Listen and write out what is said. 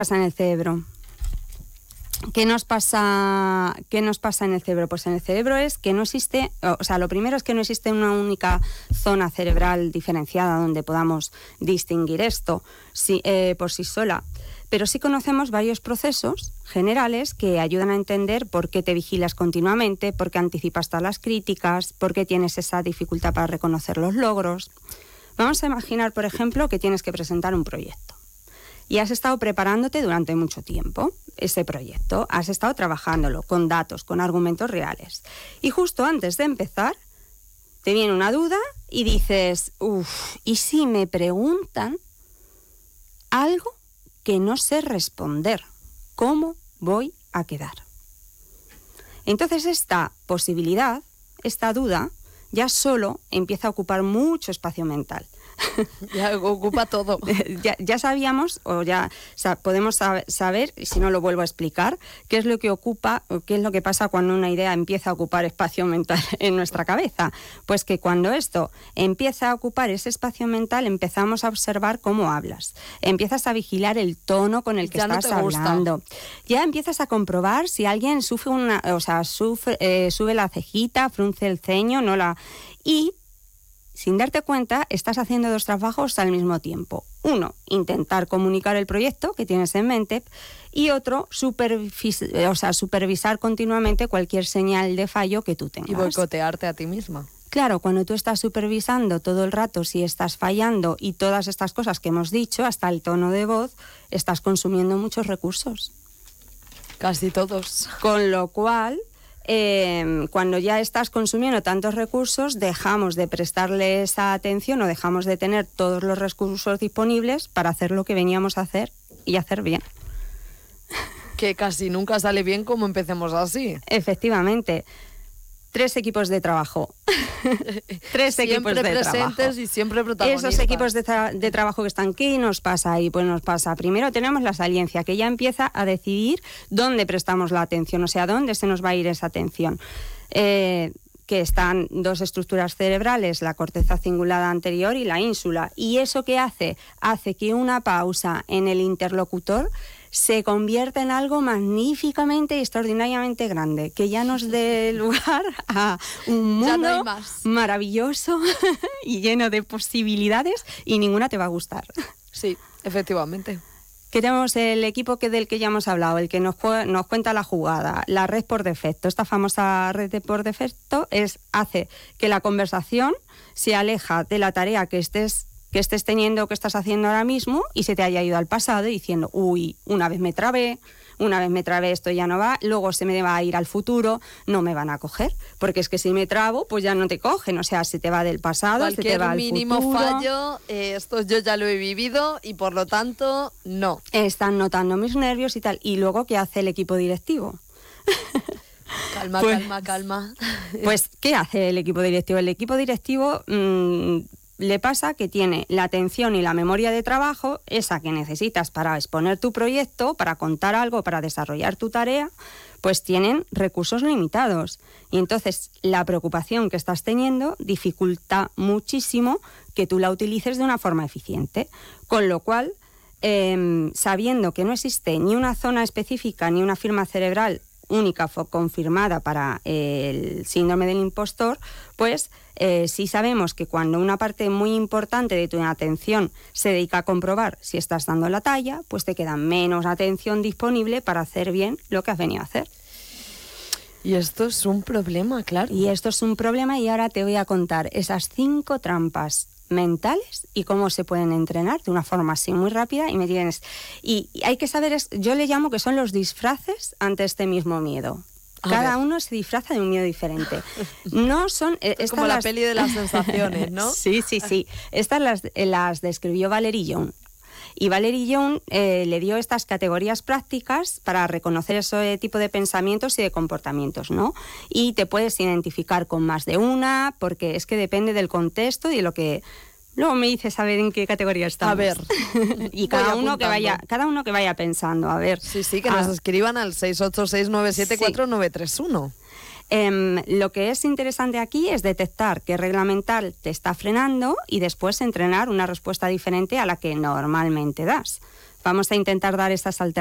pasa en el cerebro? ¿Qué nos pasa en el cerebro? Pues en el cerebro es que no existe, o sea, lo primero es que no existe una única zona cerebral diferenciada donde podamos distinguir esto por sí sola. Pero sí conocemos varios procesos generales que ayudan a entender por qué te vigilas continuamente, por qué anticipas todas las críticas, por qué tienes esa dificultad para reconocer los logros. Vamos a imaginar, por ejemplo, que tienes que presentar un proyecto. Y has estado preparándote durante mucho tiempo ese proyecto, has estado trabajándolo con datos, con argumentos reales. Y justo antes de empezar, te viene una duda y dices, ¿y si me preguntan algo que no sé responder? ¿Cómo voy a quedar? Entonces esta posibilidad, esta duda, ya solo empieza a ocupar mucho espacio mental. Ya ocupa todo. Ya sabíamos, o ya podemos saber, y si no lo vuelvo a explicar, qué es lo que ocupa, o qué es lo que pasa cuando una idea empieza a ocupar espacio mental en nuestra cabeza. Pues que cuando esto empieza a ocupar ese espacio mental, empezamos a observar cómo hablas. Empiezas a vigilar el tono con el que estás hablando. Ya empiezas a comprobar si alguien sube la cejita, frunce el ceño, y sin darte cuenta, estás haciendo dos trabajos al mismo tiempo. Uno, intentar comunicar el proyecto que tienes en mente, y otro, supervisar continuamente cualquier señal de fallo que tú tengas. Y boicotearte a ti misma. Claro, cuando tú estás supervisando todo el rato si estás fallando y todas estas cosas que hemos dicho, hasta el tono de voz, estás consumiendo muchos recursos. Casi todos. Con lo cual, cuando ya estás consumiendo tantos recursos, dejamos de prestarle esa atención o dejamos de tener todos los recursos disponibles para hacer lo que veníamos a hacer y hacer bien. Que casi nunca sale bien como empecemos así. Efectivamente. 3 equipos de trabajo. 3 equipos de trabajo. Siempre presentes y siempre protagonistas. Esos equipos de trabajo que están aquí, nos pasa ahí, pues nos pasa. Primero tenemos la saliencia, que ya empieza a decidir dónde prestamos la atención, o sea, dónde se nos va a ir esa atención. Que están 2 estructuras cerebrales, la corteza cingulada anterior y la ínsula. ¿Y eso qué hace? Hace que una pausa en el interlocutor se convierte en algo magníficamente y extraordinariamente grande, que ya nos dé lugar a un mundo maravilloso y lleno de posibilidades, y ninguna te va a gustar. Sí, efectivamente. Queremos el equipo del que ya hemos hablado, el que nos cuenta la jugada, la red por defecto. Esta famosa red por defecto hace que la conversación se aleja de la tarea que estés teniendo, que estás haciendo ahora mismo, y se te haya ido al pasado diciendo, una vez me trabé, esto ya no va, luego se me va a ir al futuro, no me van a coger, porque es que si me trabo, pues ya no te cogen, o sea, se te va del pasado, se te va al futuro. Cualquier mínimo fallo, esto yo ya lo he vivido y por lo tanto, no. Están notando mis nervios y tal, y luego, ¿qué hace el equipo directivo? Calma. Pues, ¿qué hace el equipo directivo? El equipo directivo le pasa que tiene la atención y la memoria de trabajo, esa que necesitas para exponer tu proyecto, para contar algo, para desarrollar tu tarea, pues tienen recursos limitados. Y entonces la preocupación que estás teniendo dificulta muchísimo que tú la utilices de una forma eficiente. Con lo cual, sabiendo que no existe ni una zona específica ni una firma cerebral única confirmada para el síndrome del impostor, pues sí sabemos que cuando una parte muy importante de tu atención se dedica a comprobar si estás dando la talla, pues te queda menos atención disponible para hacer bien lo que has venido a hacer. Y esto es un problema, claro. Y esto es un problema, y ahora te voy a contar esas 5 trampas mentales y cómo se pueden entrenar de una forma así muy rápida, y hay que saber, yo le llamo que son los disfraces ante este mismo miedo. Cada uno se disfraza de un miedo diferente. No son es como la peli de las sensaciones, ¿no? Sí. Estas las describió Valerie Young. Y Valerie Young le dio estas categorías prácticas para reconocer ese tipo de pensamientos y de comportamientos, ¿no? Y te puedes identificar con más de una, porque es que depende del contexto y de lo que... Luego me dices a ver en qué categoría estamos. A ver. Y cada uno que vaya pensando, a ver. Sí, que nos escriban al 686974931. Lo que es interesante aquí es detectar qué regla mental te está frenando y después entrenar una respuesta diferente a la que normalmente das. vamos a intentar dar estas alternativas